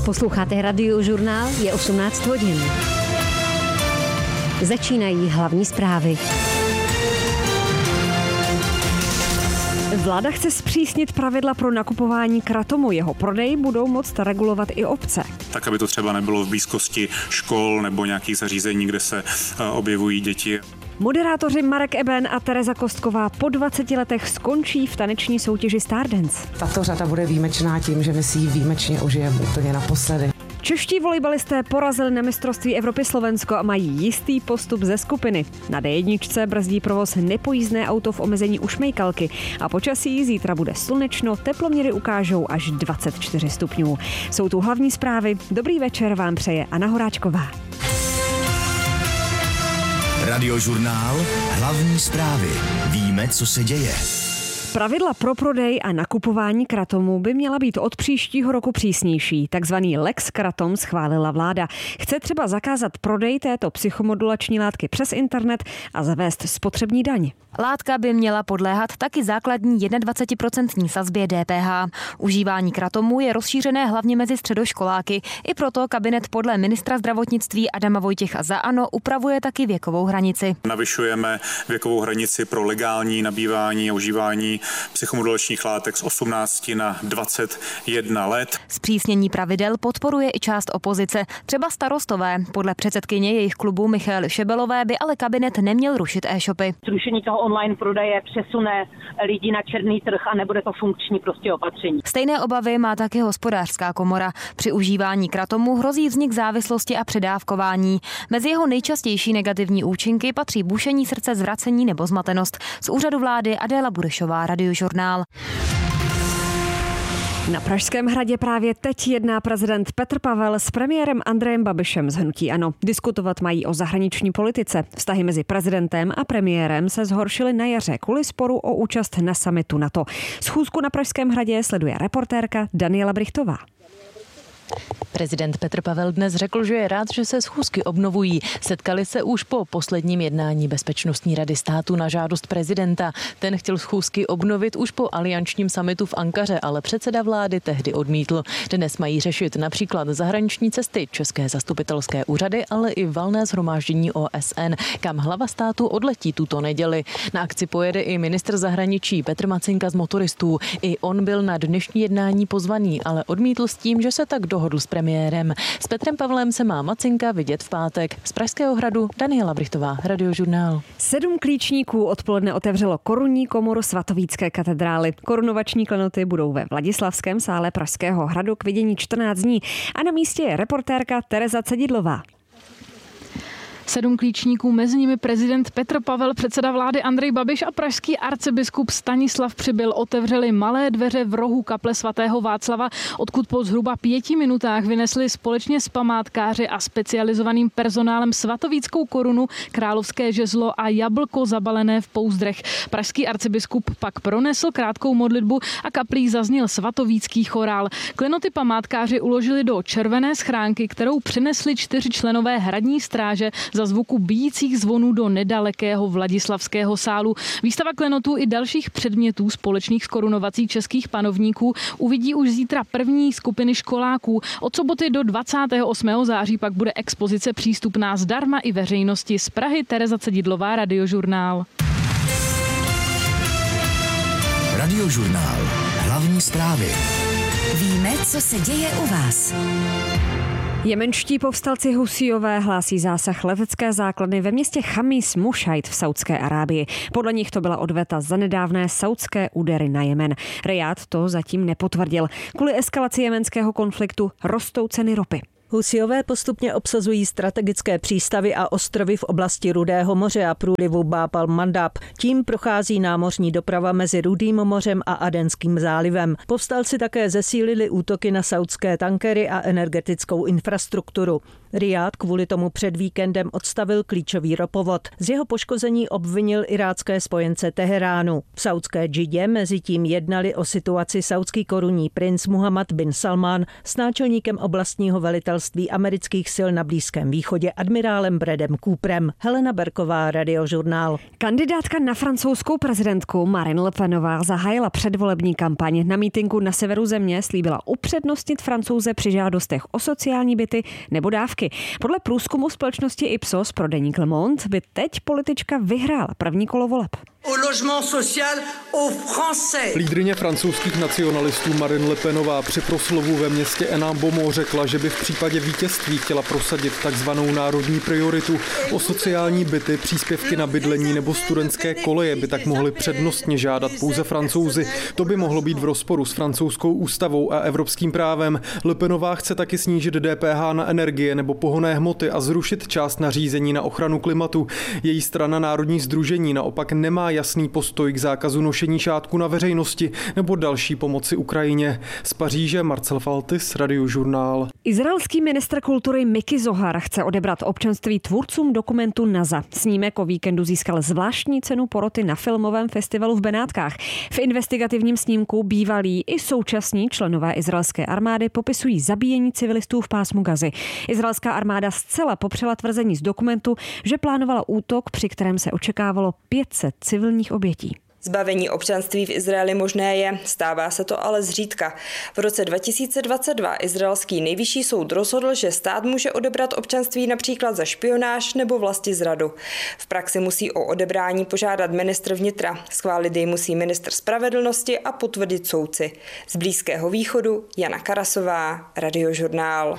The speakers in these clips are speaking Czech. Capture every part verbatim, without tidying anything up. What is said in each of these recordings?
Posloucháte Radiožurnál, je osmnáct hodin. Začínají hlavní zprávy. Vláda chce zpřísnit pravidla pro nakupování kratomu. Jeho prodej budou moct regulovat i obce. Tak, aby to třeba nebylo v blízkosti škol nebo nějakých zařízení, kde se objevují děti. Moderátoři Marek Eben a Tereza Kostková po dvaceti letech skončí v taneční soutěži Stardance. Tato řada bude výjimečná tím, že my si ji výjimečně užijeme úplně naposledy. Čeští volejbalisté porazili na mistrovství Evropy Slovensko a mají jistý postup ze skupiny. Na dé jedna brzdí provoz nepojízdné auto v omezení u Šmejkalky a počasí zítra bude slunečno, teploměry ukážou až dvacet čtyři stupňů. Jsou tu hlavní zprávy. Dobrý večer vám přeje Anna Horáčková. Radiožurnál, hlavní zprávy. Víme, co se děje. Pravidla pro prodej a nakupování kratomu by měla být od příštího roku přísnější. Takzvaný Lex Kratom schválila vláda. Chce třeba zakázat prodej této psychomodulační látky přes internet a zavést spotřební daň. Látka by měla podléhat taky základní dvacetiprocentní sazbě dé pé há. Užívání kratomu je rozšířené hlavně mezi středoškoláky. I proto kabinet podle ministra zdravotnictví Adama Vojtěcha za ANO upravuje taky věkovou hranici. Navyšujeme věkovou hranici pro legální nabývání a užívání psychomodulačních látek z osmnácti na dvacet jedna let. Zpřísnění pravidel podporuje i část opozice, třeba Starostové. Podle předsedkyně jejich klubu Michaely Šebelové by ale kabinet neměl rušit e-shopy. Zrušení toho online prodeje přesune lidi na černý trh a nebude to funkční prostě opatření. Stejné obavy má taky Hospodářská komora. Při užívání kratomu hrozí vznik závislosti a předávkování. Mezi jeho nejčastější negativní účinky patří bušení srdce, zvracení nebo zmatenost. Z úřadu vlády Adéla Burešová, Radiožurnál. Na Pražském hradě právě teď jedná prezident Petr Pavel s premiérem Andrejem Babišem z hnutí ANO. Diskutovat mají o zahraniční politice. Vztahy mezi prezidentem a premiérem se zhoršily na jaře kvůli sporu o účast na summitu NATO. Schůzku na Pražském hradě sleduje reportérka Daniela Brichtová. Prezident Petr Pavel dnes řekl, že je rád, že se schůzky obnovují. Setkali se už po posledním jednání Bezpečnostní rady státu na žádost prezidenta. Ten chtěl schůzky obnovit už po aliančním summitu v Ankaře, ale předseda vlády tehdy odmítl. Dnes mají řešit například zahraniční cesty, české zastupitelské úřady, ale i valné shromáždění ó es en, kam hlava státu odletí tuto neděli. Na akci pojede i ministr zahraničí Petr Macinka z Motoristů. I on byl na dnešní jednání pozvaný, ale odmítl s tím, že se tak dohodl s premiérem. S Petrem Pavlem se má Macinka vidět v pátek. Z Pražského hradu Daniela Brichtová, Radiožurnál. Sedm klíčníků odpoledne otevřelo korunní komoru svatovícké katedrály. Korunovační klenoty budou ve Vladislavském sále Pražského hradu k vidění čtrnáct dní. A na místě je reportérka Tereza Cedidlová. Sedm klíčníků, mezi nimi prezident Petr Pavel, předseda vlády Andrej Babiš a pražský arcibiskup Stanislav Přibyl otevřeli malé dveře v rohu kaple svatého Václava, odkud po zhruba pěti minutách vynesli společně s památkáři a specializovaným personálem svatovíckou korunu, královské žezlo a jablko zabalené v pouzdrech. Pražský arcibiskup pak pronesl krátkou modlitbu a kaplí zazněl svatovícký chorál. Klenoty památkáři uložili do červené schránky, kterou přinesli čtyřčlenové hradní stráže za zvuku bijících zvonů do nedalekého Vladislavského sálu. Výstava klenotů i dalších předmětů společných s korunovací českých panovníků uvidí už zítra první skupiny školáků. Od soboty do dvacátého osmého září pak bude expozice přístupná zdarma i veřejnosti. Z Prahy Tereza Cedidlová, Radiožurnál. Radiožurnál. Hlavní zprávy. Víme, co se děje u vás. Jemenští povstalci Husíové hlásí zásah letecké základny ve městě Chamis Mušajt v Saudské Arábii. Podle nich to byla odveta za nedávné saudské údery na Jemen. Rijád to zatím nepotvrdil. Kvůli eskalaci jemenského konfliktu rostou ceny ropy. Husíové postupně obsazují strategické přístavy a ostrovy v oblasti Rudého moře a průlivu Bab al-Mandab. Tím prochází námořní doprava mezi Rudým mořem a Adenským zálivem. Povstalci také zesílili útoky na saudské tankery a energetickou infrastrukturu. Rijád kvůli tomu před víkendem odstavil klíčový ropovod. Z jeho poškození obvinil irácké spojence Teheránu. V saudské Džidě mezi tím jednali o situaci saudský korunní princ Muhammad bin Salman s náčelníkem oblastního velitelství velitelství amerických sil na Blízkém východě admirálem Bradem Cooperem. Helena Berková, Radiožurnál. Kandidátka na francouzskou prezidentku Marine Le Penová zahájila předvolební kampaň. Na mítinku na severu země slíbila upřednostnit Francouze při žádostech o sociální byty nebo dávky. Podle průzkumu společnosti Ipsos pro deník Le Monde by teď politička vyhrála první kolo voleb. Lídryně francouzských nacionalistů Marine Le Penová při proslovu ve městě Enambomo řekla, že by v případě vítězství chtěla prosadit takzvanou národní prioritu. O sociální byty, příspěvky na bydlení nebo studentské koleje by tak mohli přednostně žádat pouze Francouzi. To by mohlo být v rozporu s francouzskou ústavou a evropským právem. Le Penová chce taky snížit D P H na energie nebo pohonné hmoty a zrušit část nařízení na ochranu klimatu. Její strana Národní sdružení naopak nemá jasný postoj k zákazu nošení šátku na veřejnosti nebo další pomoci Ukrajině. Z Paříže Marcel Faltis, Radiožurnál. Izraelský ministr kultury Miki Zohar chce odebrat občanství tvůrcům dokumentu NASA. Snímek o víkendu získal zvláštní cenu poroty na filmovém festivalu v Benátkách. V investigativním snímku bývalí i současní členové izraelské armády popisují zabíjení civilistů v pásmu Gazy. Izraelská armáda zcela popřela tvrzení z dokumentu, že plánovala útok, při kterém se očekávalo pět set civilních obětí. Zbavení občanství v Izraeli možné je, stává se to ale zřídka. V roce dva tisíce dvacet dva izraelský nejvyšší soud rozhodl, že stát může odebrat občanství například za špionáž nebo vlastizradu. V praxi musí o odebrání požádat ministr vnitra, schválit jej musí ministr spravedlnosti a potvrdit soudci. Z Blízkého východu Jana Karasová, Radiožurnál.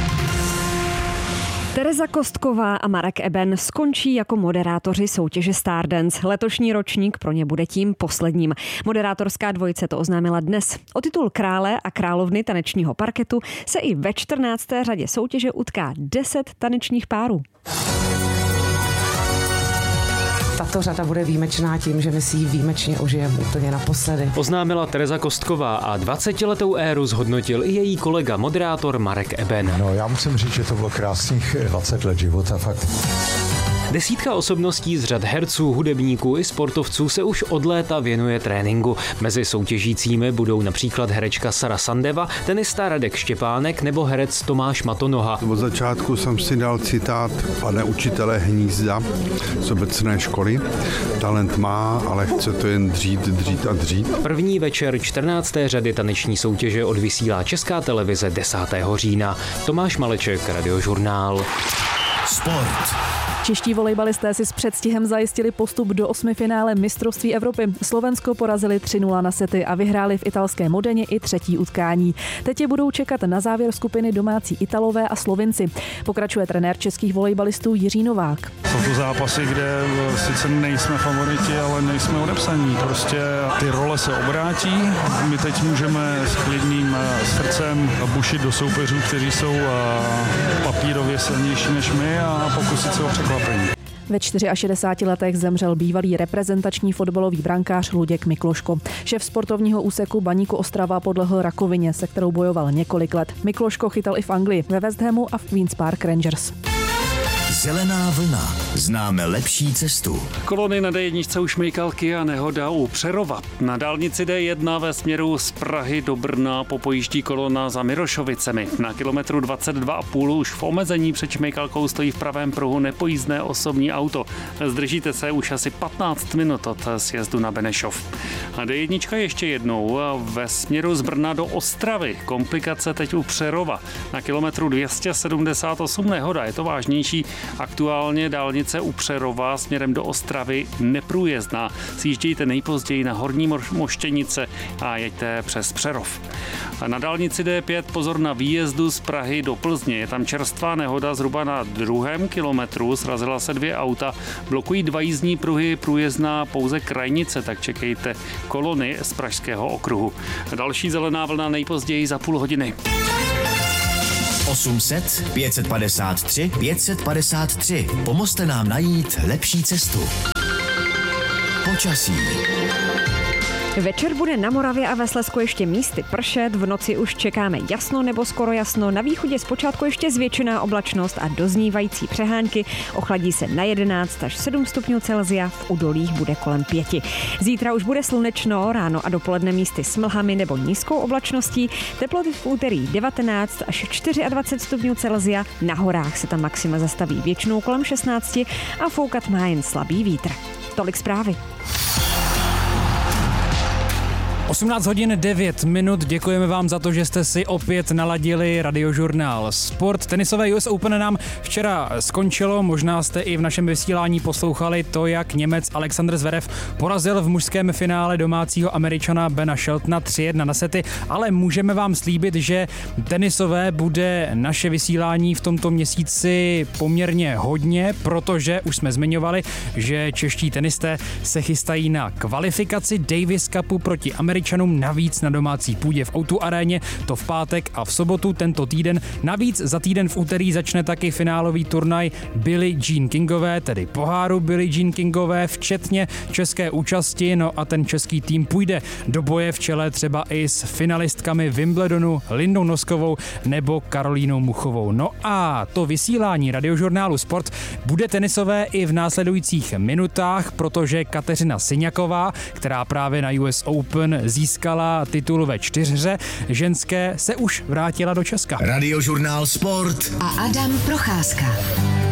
Tereza Kostková a Marek Eben skončí jako moderátoři soutěže Stardance. Letošní ročník pro ně bude tím posledním. Moderátorská dvojice to oznámila dnes. O titul krále a královny tanečního parketu se i ve čtrnácté řadě soutěže utká deset tanečních párů. Tato řada bude výjimečná tím, že my si ji výjimečně užijeme úplně naposledy. Oznámila Tereza Kostková a dvacetiletou éru zhodnotil i její kolega moderátor Marek Eben. No, já musím říct, že to bylo krásných dvacet let života, fakt. Desítka osobností z řad herců, hudebníků i sportovců se už od léta věnuje tréninku. Mezi soutěžícími budou například herečka Sara Sandeva, tenista Radek Štěpánek nebo herec Tomáš Matonoha. Od začátku jsem si dal citát pane učitele Hnízda z obecné školy. Talent má, ale chce to jen dřít, dřít a dřít. První večer čtrnácté řady taneční soutěže odvysílá Česká televize desátého října. Tomáš Maleček, Radiožurnál. Sport. Čeští volejbalisté si s předstihem zajistili postup do osmifinále mistrovství Evropy. Slovensko porazili tři nula na sety a vyhráli v italské Modeně i třetí utkání. Teď je budou čekat na závěr skupiny domácí Italové a Slovinci. Pokračuje trenér českých volejbalistů Jiří Novák. Jsou to zápasy, kde sice nejsme favoriti, ale nejsme odepsaní. Prostě ty role se obrátí. My teď můžeme s klidným srdcem bušit do soupeřů, kteří jsou papírově silnější než my a pokusit se o překvapení. Ve šedesáti čtyřech letech zemřel bývalý reprezentační fotbalový brankář Luděk Mikloško. Šéf sportovního úseku Baníku Ostrava podlehl rakovině, se kterou bojoval několik let. Mikloško chytal i v Anglii, ve West Hamu a v Queen's Park Rangers. Zelená vlna. Známe lepší cestu. Kolony na dé jedna u Šmejkalky a nehoda u Přerova. Na dálnici dé jedna ve směru z Prahy do Brna popojíždí kolona za Mirošovicemi. Na kilometru dvacet dva a půl už v omezení před Šmejkalkou stojí v pravém pruhu nepojízdné osobní auto. Zdržíte se už asi patnáct minut od sjezdu na Benešov. A dé jedna ještě jednou ve směru z Brna do Ostravy. Komplikace teď u Přerova. Na kilometru dvě stě sedmdesát osm nehoda. Je to vážnější. Aktuálně dálnice u Přerova směrem do Ostravy neprůjezdná. Sjíždějte nejpozději na Horní Moštěnice a jeďte přes Přerov. A na dálnici dé pět pozor na výjezdu z Prahy do Plzně. Je tam čerstvá nehoda zhruba na druhém kilometru. Srazila se dvě auta. Blokují dva jízdní pruhy, průjezdná pouze krajnice, tak čekejte kolony z pražského okruhu. Další zelená vlna nejpozději za půl hodiny. osm set pět set padesát tři pět set padesát tři. Pomozte nám najít lepší cestu. Počasí. Večer bude na Moravě a ve Slezsku ještě místy pršet, v noci už čekáme jasno nebo skoro jasno, na východě zpočátku ještě zvětšená oblačnost a doznívající přehánky, ochladí se na jedenáct až sedm stupňů Celsia, v údolích bude kolem pěti. Zítra už bude slunečno, ráno a dopoledne místy s mlhami nebo nízkou oblačností, teploty v úterý devatenáct až dvacet čtyři stupňů Celsia, na horách se tam maxima zastaví většinou kolem šestnáct a foukat má jen slabý vítr. Tolik zprávy. osmnáct hodin devět minut, děkujeme vám za to, že jste si opět naladili Radiožurnál Sport. Tenisové U S Open nám včera skončilo, možná jste i v našem vysílání poslouchali to, jak Němec Alexander Zverev porazil v mužském finále domácího Američana Bena Sheltona tři jedna na sety, ale můžeme vám slíbit, že tenisové bude naše vysílání v tomto měsíci poměrně hodně, protože už jsme zmiňovali, že čeští tenisté se chystají na kvalifikaci Davis Cupu proti Američanům, navíc na domácí půdě v O dva aréně, to v pátek a v sobotu tento týden. Navíc za týden v úterý začne taky finálový turnaj Billie Jean Kingové, tedy poháru Billie Jean Kingové, včetně české účasti, no a ten český tým půjde do boje v čele třeba i s finalistkami Wimbledonu Lindou Noskovou nebo Karolínou Muchovou. No a to vysílání Radiožurnálu Sport bude tenisové i v následujících minutách, protože Kateřina Syňaková, která právě na U S Open získala titul ve čtyřhře ženské, se už vrátila do Česka. Radiožurnál Sport a Adam Procházka.